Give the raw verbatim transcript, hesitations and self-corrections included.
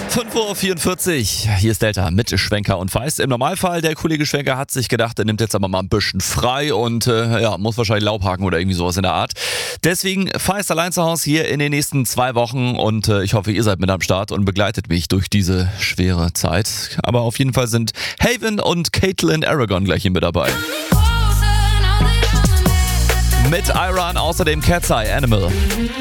fünf Uhr vierundvierzig, hier ist Delta mit Schwenker und Feist. Im Normalfall, der Kollege Schwenker hat sich gedacht, er nimmt jetzt aber mal ein bisschen frei und äh, ja, muss wahrscheinlich Laub haken oder irgendwie sowas in der Art. Deswegen Feist allein zu Hause hier in den nächsten zwei Wochen und äh, ich hoffe, ihr seid mit am Start und begleitet mich durch diese schwere Zeit. Aber auf jeden Fall sind Haven und Caitlin Aragon gleich hier mit dabei. Mit Iran, außerdem Cat's Eye, Animal.